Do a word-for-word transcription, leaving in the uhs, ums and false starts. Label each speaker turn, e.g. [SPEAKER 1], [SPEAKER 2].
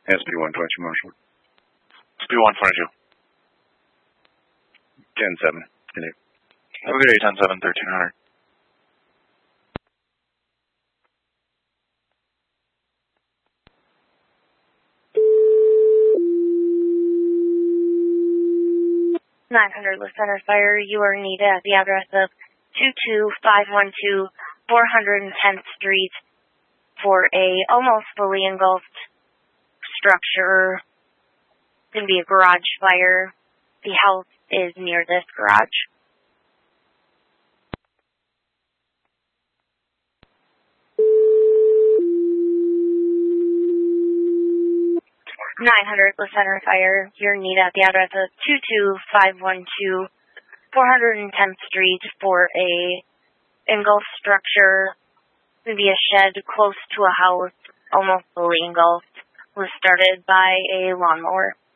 [SPEAKER 1] S P one twenty-two, Marshall.
[SPEAKER 2] S P one twenty-two.
[SPEAKER 1] ten seven.
[SPEAKER 2] Have a good day, ten seven, thirteen hundred.
[SPEAKER 3] nine hundred with Center Fire. You are needed at the address of two two five one two four hundred tenth Street for a almost fully engulfed structure. It's going to be a garage fire. The house is near this garage. nine hundred with Center Fire. You're needed at the address of two two five one two four hundred tenth Street for a engulfed structure. It's going to be a shed close to a house, almost fully engulfed. Was started by a lawnmower.